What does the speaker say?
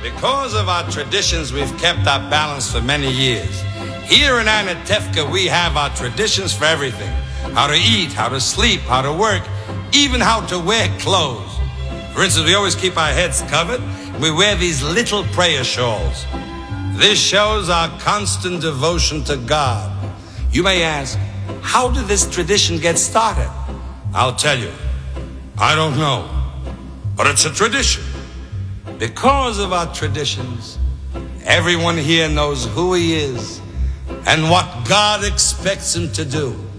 Because of our traditions, we've kept our balance for many years. Here in Anatevka, we have our traditions for everything. How to eat, how to sleep, how to work, even how to wear clothes. For instance, we always keep our heads covered. We wear these little prayer shawls. This shows our constant devotion to God. You may ask, how did this tradition get started? I'll tell you. I don't know. But it's a tradition. Because of our traditions, everyone here knows who he is and what God expects him to do.